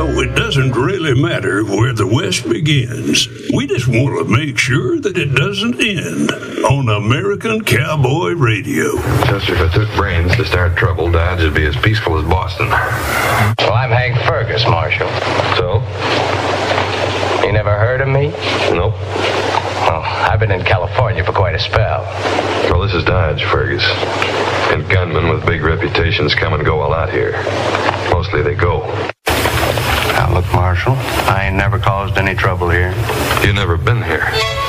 Well, it doesn't really matter where the West begins. We just want to make sure that it doesn't end on American Cowboy Radio. Chester, if it took brains to start trouble, Dodge would be as peaceful as Boston. Well, I'm Hank Fergus, Marshal. So? You never heard of me? Nope. Well, I've been in California for quite a spell. Well, this is Dodge, Fergus. And gunmen with big reputations come and go a lot here. Mostly they go. Now, look, Marshal, I ain't never caused any trouble here. You never been here.